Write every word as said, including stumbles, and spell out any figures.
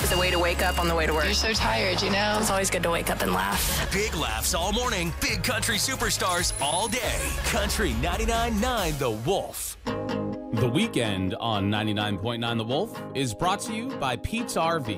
is a way to wake up on the way to work. You're so tired, you know? It's always good to wake up and laugh. Big laughs all morning, big country superstars all day. Country ninety-nine point nine The Wolf. The Weekend on ninety-nine point nine The Wolf is brought to you by Pete's R V.